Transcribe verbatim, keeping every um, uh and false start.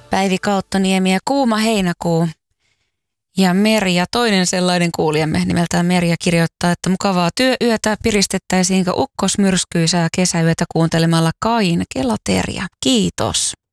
Päivi Kauttoniemi ja kuuma heinäkuu. Ja Merja, toinen sellainen kuulijamme nimeltään Merja, kirjoittaa, että mukavaa työyötä piristettäisiinkö ukkosmyrskyisää kesäyötä kuuntelemalla Kain Kelateria. Kiitos.